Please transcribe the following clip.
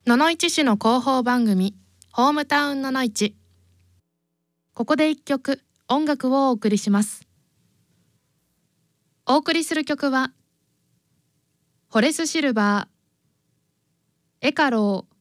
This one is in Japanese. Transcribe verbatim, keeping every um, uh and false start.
野々市市の広報番組ホームタウン野々市。ここで一曲音楽をお送りします。お送りする曲はフォレスシルバー、エカロー、